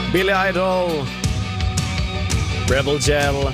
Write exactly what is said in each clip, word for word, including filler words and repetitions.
Billy Idol, Rebel Gel,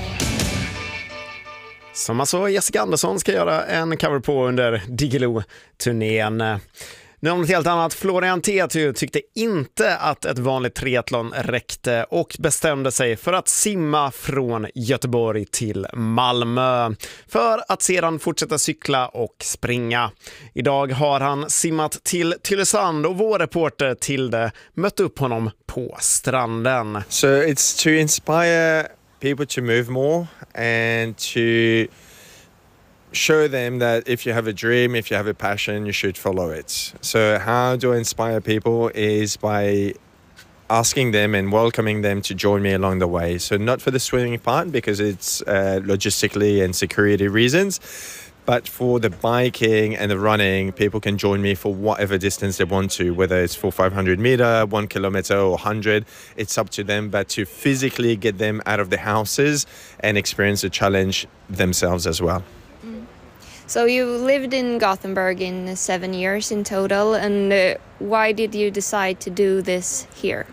som alltså Jessica Andersson ska göra en cover på under Diggiloo-turnén. Nu om något helt annat. Florian Tietju tyckte inte att ett vanligt triathlon räckte och bestämde sig för att simma från Göteborg till Malmö för att sedan fortsätta cykla och springa. Idag har han simmat till Tylösand och vår reporter Tilde mött upp honom på stranden. So it's to inspire people to move more and to show them that if you have a dream, if you have a passion, you should follow it. So how do I inspire people is by asking them and welcoming them to join me along the way. So not for the swimming part because it's uh, logistically and security reasons, but for the biking and the running, people can join me for whatever distance they want to, whether it's for five hundred meter, one kilometer or one hundred, it's up to them, but to physically get them out of the houses and experience a challenge themselves as well. So you lived in Gothenburg in seven years in total, and uh, why did you decide to do this here?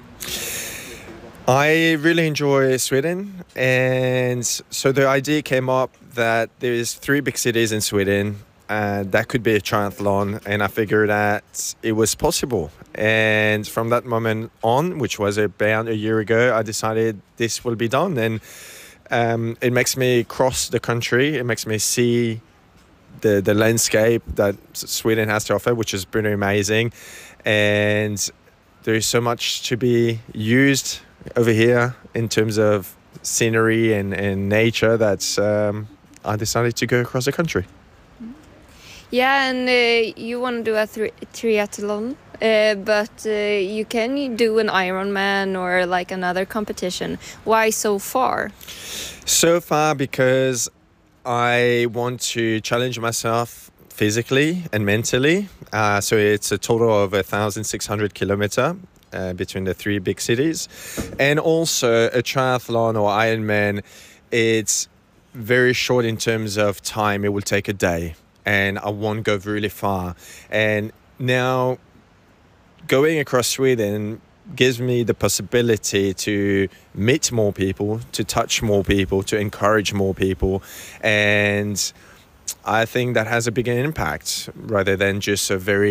I really enjoy Sweden, and so the idea came up that there's three big cities in Sweden, and that could be a triathlon, and I figured that it was possible. And from that moment on, which was about a year ago, I decided this will be done, and um, it makes me cross the country, it makes me see the the landscape that Sweden has to offer, which is pretty amazing, and there is so much to be used over here in terms of scenery and, and nature that um, I decided to go across the country. Yeah, and uh, you want to do a tri- triathlon, uh, but uh, you can do an Ironman or like another competition. Why so far? So far because I want to challenge myself physically and mentally. Uh, so it's a total of one thousand six hundred kilometer uh, between the three big cities. And also a triathlon or Ironman, it's very short in terms of time. It will take a day and I won't go really far. And now going across Sweden gives me the possibility to meet more people, to touch more people, to encourage more people. And I think that has a bigger impact rather than just a very